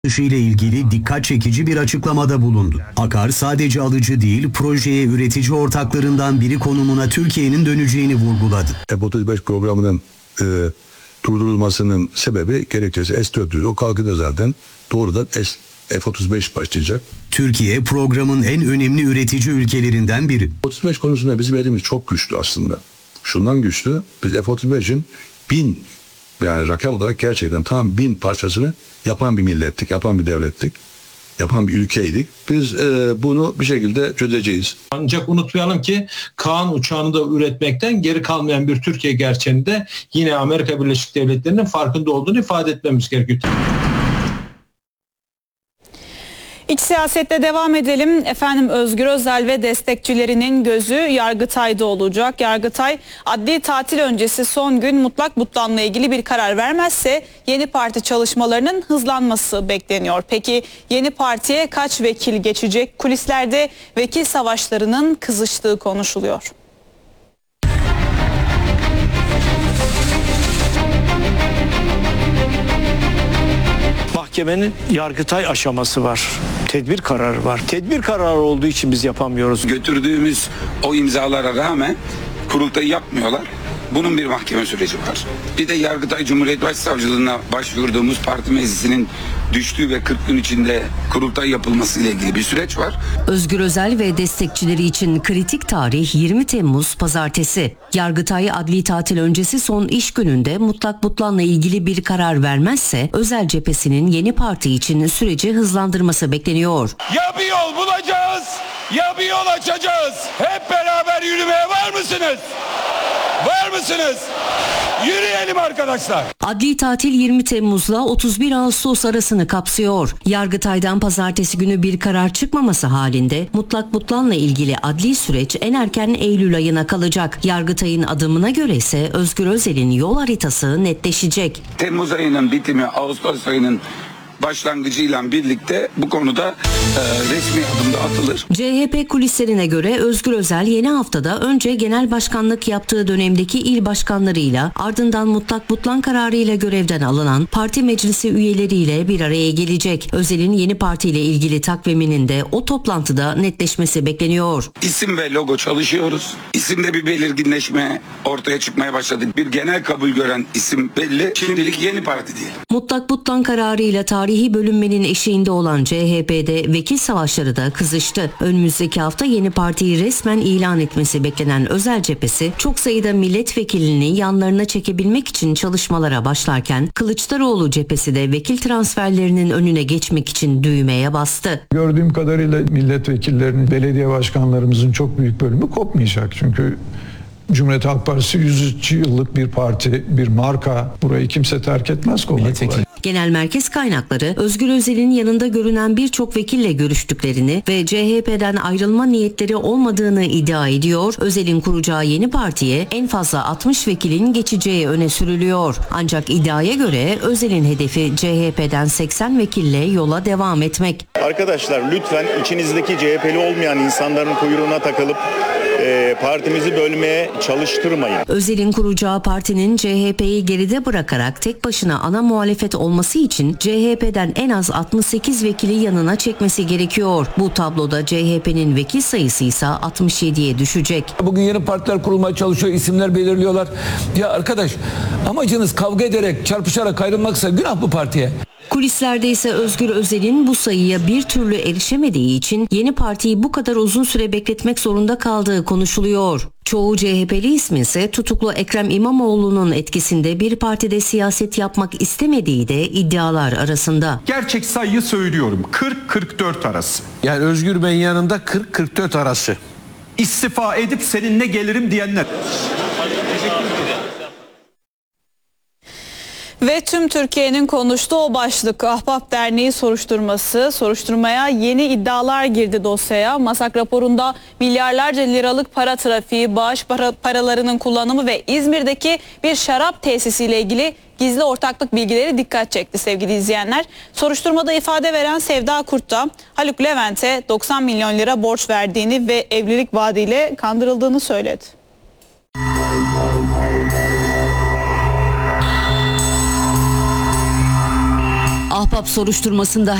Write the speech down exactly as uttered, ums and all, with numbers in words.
ile ilgili dikkat çekici bir açıklamada bulundu. Akar sadece alıcı değil, projeye üretici ortaklarından biri konumuna Türkiye'nin döneceğini vurguladı. F otuz beş programının e, durdurulmasının sebebi gerekçesi S dört yüz. O kalkıda zaten doğrudan S, F otuz beş başlayacak. Türkiye programın en önemli üretici ülkelerinden biri. otuz beş konusunda bizim elimiz çok güçlü aslında. Şundan güçlü, biz F otuz beşin bin, yani rakam olarak gerçekten tam bin parçasını yapan bir millettik, yapan bir devlettik, yapan bir ülkeydik. Biz e, bunu bir şekilde çözeceğiz. Ancak unutmayalım ki Kaan uçağını da üretmekten geri kalmayan bir Türkiye gerçeğinde yine Amerika Birleşik Devletleri'nin farkında olduğunu ifade etmemiz gerekiyor. İç siyasette devam edelim. Efendim, Özgür Özel ve destekçilerinin gözü Yargıtay'da olacak. Yargıtay adli tatil öncesi son gün Mutlak Butlan'la ilgili bir karar vermezse yeni parti çalışmalarının hızlanması bekleniyor. Peki yeni partiye kaç vekil geçecek? Kulislerde vekil savaşlarının kızıştığı konuşuluyor. Mahkemenin Yargıtay aşaması var. Tedbir kararı var. Tedbir kararı olduğu için biz yapamıyoruz. Götürdüğümüz o imzalara rağmen kurultayı yapmıyorlar. Bunun bir mahkeme süreci var. Bir de Yargıtay Cumhuriyet Başsavcılığına başvurduğumuz parti meclisinin düştüğü ve kırk gün içinde kurultay yapılması ile ilgili bir süreç var. Özgür Özel ve destekçileri için kritik tarih yirmi Temmuz Pazartesi. Yargıtay adli tatil öncesi son iş gününde Mutlak Butlan'la ilgili bir karar vermezse Özel cephesinin yeni parti için süreci hızlandırması bekleniyor. Ya bir yol bulacağız, ya bir yol açacağız. Hep beraber yürümeye var mısınız? Var mısınız? Yürüyelim arkadaşlar. Adli tatil yirmi Temmuz'la otuz bir Ağustos arasını kapsıyor. Yargıtay'dan pazartesi günü bir karar çıkmaması halinde Mutlak Butlan'la ilgili adli süreç en erken Eylül ayına kalacak. Yargıtay'ın adımına göre ise Özgür Özel'in yol haritası netleşecek. Temmuz ayının bitimi, Ağustos ayının başlangıcıyla birlikte bu konuda e, resmi adımda atılır. C H P kulislerine göre Özgür Özel yeni haftada önce genel başkanlık yaptığı dönemdeki il başkanlarıyla ardından Mutlak Butlan kararıyla görevden alınan parti meclisi üyeleriyle bir araya gelecek. Özel'in yeni partiyle ilgili takviminin de o toplantıda netleşmesi bekleniyor. İsim ve logo çalışıyoruz. İsimde bir belirginleşme ortaya çıkmaya başladı. Bir genel kabul gören isim belli. Şimdilik yeni parti değil. Mutlak Butlan kararıyla tarihi bölünmenin eşiğinde olan C H P'de vekil savaşları da kızıştı. Önümüzdeki hafta yeni partiyi resmen ilan etmesi beklenen Özel cephesi çok sayıda milletvekilini yanlarına çekebilmek için çalışmalara başlarken Kılıçdaroğlu cephesi de vekil transferlerinin önüne geçmek için düğmeye bastı. Gördüğüm kadarıyla milletvekillerinin, belediye başkanlarımızın çok büyük bölümü kopmayacak. Çünkü Cumhuriyet Halk Partisi yüz üç yıllık bir parti, bir marka. Burayı kimse terk etmez kolay kolay. Genel merkez kaynakları Özgür Özel'in yanında görünen birçok vekille görüştüklerini ve C H P'den ayrılma niyetleri olmadığını iddia ediyor. Özel'in kuracağı yeni partiye en fazla altmış vekilin geçeceği öne sürülüyor. Ancak iddiaya göre Özel'in hedefi C H P'den seksen vekille yola devam etmek. Arkadaşlar lütfen içinizdeki C H P'li olmayan insanların kuyruğuna takılıp e, partimizi bölmeye çalıştırmayın. Özel'in kuracağı partinin C H P'yi geride bırakarak tek başına ana muhalefet olması için C H P'den en az altmış sekiz vekili yanına çekmesi gerekiyor. Bu tabloda C H P'nin vekil sayısı ise altmış yediye düşecek. Bugün yeni partiler kurulmaya çalışıyor, isimler belirliyorlar. Ya arkadaş, amacınız kavga ederek, çarpışarak ayrılmaksa günah bu partiye. Kulislerde ise Özgür Özel'in bu sayıya bir türlü erişemediği için yeni partiyi bu kadar uzun süre bekletmek zorunda kaldığı konuşuluyor. Çoğu C H P'li ismin ise tutuklu Ekrem İmamoğlu'nun etkisinde bir partide siyaset yapmak istemediği de iddialar arasında. Gerçek sayıyı söylüyorum, kırk kırk dört arası. Yani Özgür Bey'in yanında kırk kırk dört arası. İstifa edip seninle gelirim diyenler. Ve tüm Türkiye'nin konuştuğu o başlık Ahbap Derneği soruşturması. Soruşturmaya yeni iddialar girdi dosyaya. Masak raporunda milyarlarca liralık para trafiği, bağış para, paralarının kullanımı ve İzmir'deki bir şarap tesisiyle ilgili gizli ortaklık bilgileri dikkat çekti sevgili izleyenler. Soruşturmada ifade veren Sevda Kurt da Haluk Levent'e doksan milyon lira borç verdiğini ve evlilik vaadiyle kandırıldığını söyledi. Ahbap soruşturmasında